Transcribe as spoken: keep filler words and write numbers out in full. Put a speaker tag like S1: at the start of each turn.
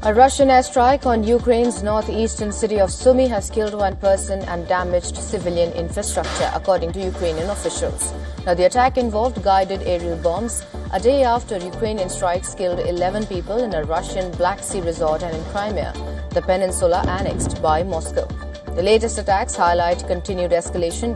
S1: A Russian airstrike on Ukraine's northeastern city of Sumy has killed one person and damaged civilian infrastructure, according to Ukrainian officials. Now, the attack involved guided aerial bombs a day after Ukrainian strikes killed eleven people in a Russian Black Sea resort and in Crimea, the peninsula annexed by Moscow. The latest attacks highlight continued escalation